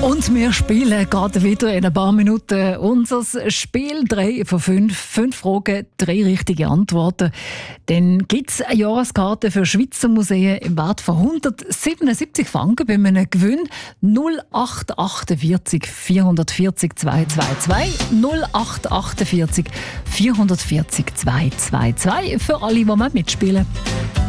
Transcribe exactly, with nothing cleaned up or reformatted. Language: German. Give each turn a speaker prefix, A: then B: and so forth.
A: Und wir spielen gerade wieder in ein paar Minuten unser Spiel drei von fünf. Fünf Fragen, drei richtige Antworten. Dann gibt es eine Jahreskarte für Schweizer Museen im Wert von hundertsiebenundsiebzig Franken bei einem Gewinn null acht achtundvierzig vierhundertvierzig zweihundertzweiundzwanzig null acht achtundvierzig vierhundertvierzig zweihundertzweiundzwanzig für alle, die mitspielen.